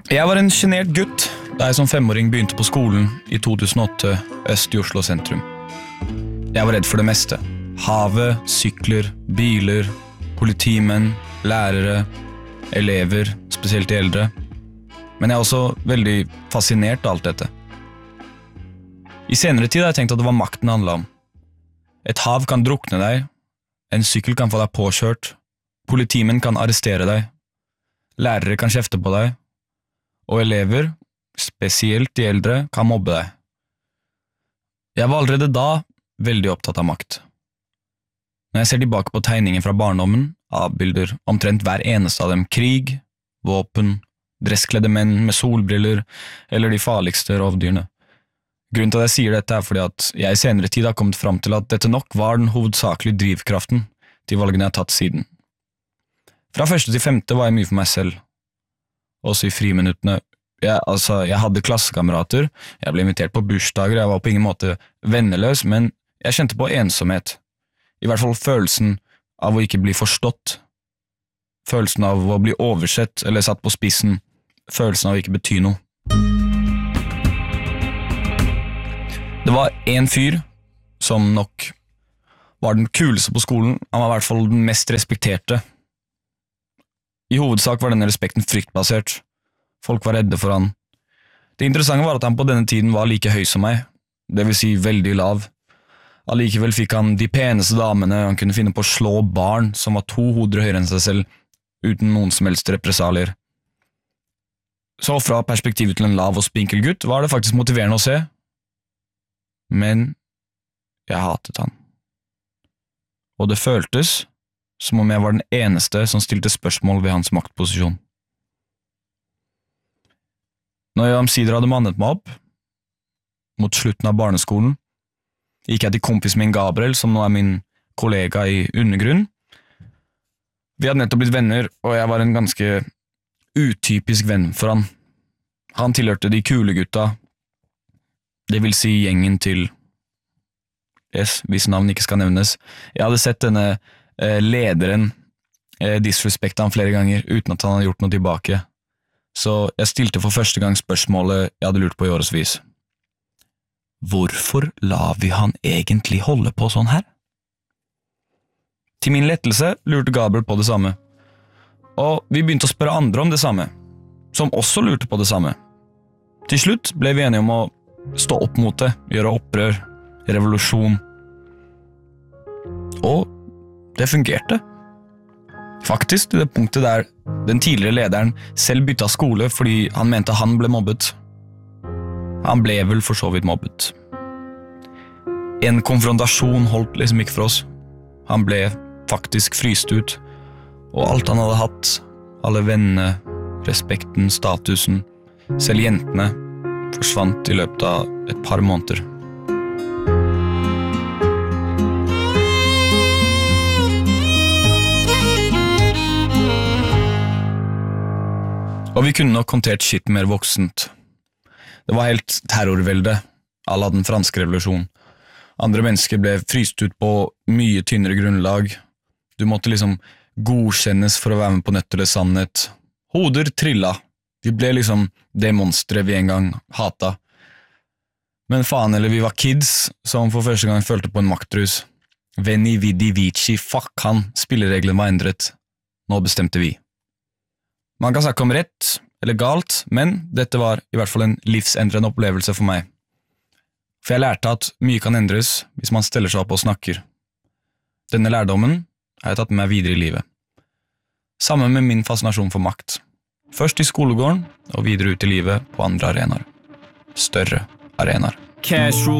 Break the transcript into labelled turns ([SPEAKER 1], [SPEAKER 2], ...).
[SPEAKER 1] Jeg var en genert gutt da jeg som 5-åring begynte på skolen i 2008 øst i Oslo sentrum. Jeg var redd for det meste. Havet, sykler, biler, politimenn, lærere, elever, spesielt de eldre. Men jeg er også veldig fascinert av alt dette. I senere tid har jeg tenkt at det var makten det handlet om. Et hav kan drukne deg, en sykkel kan få deg påkjørt, politimenn kan arrestere deg, lærere kan kjefte på deg, og elever, spesielt de eldre, kan mobbe deg. Jeg var allerede da veldig opptatt av makt. Når jeg ser tilbake på tegninger fra barndommen, avbilder omtrent hver eneste av dem krig, våpen, dresskledde menn med solbriller eller de farligste rovdyrene. Grunnen til at jeg sier dette er fordi at jeg i senere tid har kommet fram til at dette nok var den hovedsakelige drivkraften til valgene jeg har tatt siden. Fra 1. til 5. var jeg mye for meg selv. Også i friminuttene. Jeg hadde klassekamerater, jeg ble invitert på bursdager, jeg var på ingen måte venneløs, men jeg kjente på ensomhet. I hvert fall følelsen av å ikke bli forstått. Følelsen av å bli oversett eller satt på spissen. Følelsen av å ikke bety noe. Det var en fyr som nok var den kuleste på skolen. Han var i hvert fall den mest respekterte. I hovedsak var denne respekten fryktbasert. Folk var redde for han. Det interessante var at han på denne tiden var like høy som meg, det vil si veldig lav. Allikevel fikk han de peneste damene, han kunne finne på å slå barn som var 2 hoder høyere enn seg selv, uten noen som helst represalier. Så fra perspektivet til en lav og spinkel gutt var det faktisk motiverende å se. Men jeg hatet han. Og det føltes som om jeg var den eneste som stilte spørsmål ved hans maktposisjon. Når jeg omsider hadde mannet meg opp, mot slutten av barneskolen, gikk jeg til kompisen min Gabriel, som nå er min kollega i undergrunn. Vi hadde nettopp blitt venner, og jeg var en ganske utypisk venn for han. Han tilhørte de kule gutta, det vil si gjengen til hvis navn ikke skal nevnes. Jeg hadde sett denne lederen disrespekte han flere ganger uten at han hadde gjort noe tilbake. Så jeg stilte for første gang spørsmålet jeg hadde lurt på i årevis. Hvorfor lar vi han egentlig holde på sånn her? Til min lettelse lurte Gabriel på det samme. Og vi begynte å spørre andre om det samme, som også lurte på det samme. Til slutt ble vi enige om å stå opp mot det, gjøre opprør, revolusjon. Og det fungerte. Faktisk til det punktet der den tidligere lederen selv bytta skole fordi han mente han ble mobbet. Han ble vel for så vidt mobbet. En konfrontasjon holdt liksom ikke for oss. Han ble faktisk fryst ut, og alt han hadde hatt, alle vennene, respekten, statusen, selv jentene, forsvant i løpet av et par måneder. Og vi kunne nok håndtert shit mer voksent. Det var helt terrorvelde, à la den franske revolusjonen. Andre mennesker ble fryst ut på mye tynnere grunnlag. Du måtte liksom godkjennes for å være med på Nødt eller sannhet. Hoder trilla. Vi ble liksom det monsteret vi en gang hata. Men faen eller vi var kids som for første gang følte på en maktrus. Veni vidi vici, fuck han, spillereglene var endret. Nå bestemte vi. Man kan snakke om rett eller galt, men dette var i hvert fall en livsendrende opplevelse for meg. For jeg lærte at mye kan endres hvis man steller seg opp og snakker. Denne lærdommen har jeg tatt med meg videre i livet. Sammen med min fascinasjon for makt. Først i skolegården, og videre ut i livet på andre arenaer. Større arenaer.